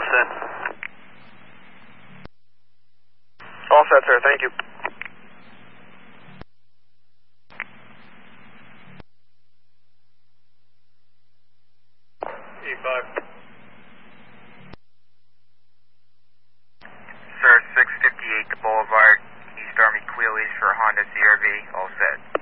set. All set, sir. Thank you. E5. Sir, 658 the Boulevard, East Army Queelies for Honda CRV, all set.